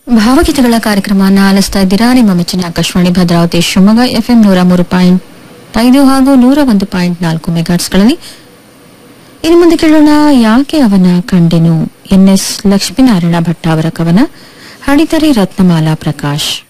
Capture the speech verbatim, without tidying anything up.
ಭಾವಗೀತೆಗಳ ಕಾರ್ಯಕ್ರಮವನ್ನು ಆಲಿಸ್ತಾ ಇದ್ದೀರಾ. ನಿಮ್ಮ ಮೆಚ್ಚಿನ ಆಕಾಶವಾಣಿ ಭದ್ರಾವತಿ ಶಿವಮೊಗ್ಗ ಎಫ್ಎಂ ನೂರ ಮೂರು ಪಾಯಿಂಟ್ ಐದು ಹಾಗೂ ನೂರ ಒಂದು ಪಾಯಿಂಟ್ ನಾಲ್ಕು ಮೆಗಾಟ್ಸ್ಗಳಲ್ಲಿ. ಇನ್ನು ಮುಂದೆ ಕೇಳೋಣ ಯಾಕೆ ಅವನ ಕಂಡೆನು, ಎನ್ ಎಸ್ ಲಕ್ಷ್ಮೀನಾರಾಯಣ ಭಟ್ಟ ಅವರ ಕವನ, ಹಾಡಿದರೆ ರತ್ನಮಾಲಾ ಪ್ರಕಾಶ್.